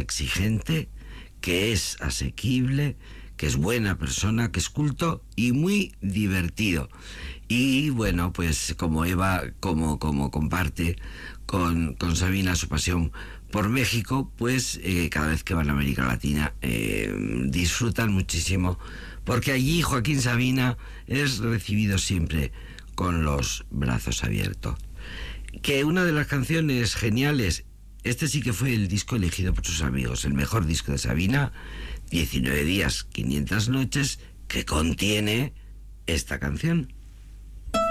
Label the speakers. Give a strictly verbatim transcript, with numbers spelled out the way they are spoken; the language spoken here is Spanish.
Speaker 1: exigente, que es asequible, que es buena persona, que es culto y muy divertido. Y bueno, pues como Eva, como, como comparte con, con Sabina su pasión por México, pues eh, cada vez que van a América Latina eh, disfrutan muchísimo, porque allí Joaquín Sabina es recibido siempre con los brazos abiertos. Que una de las canciones geniales, este sí que fue el disco elegido por sus amigos, el mejor disco de Sabina, diecinueve días, quinientas noches, que contiene esta canción.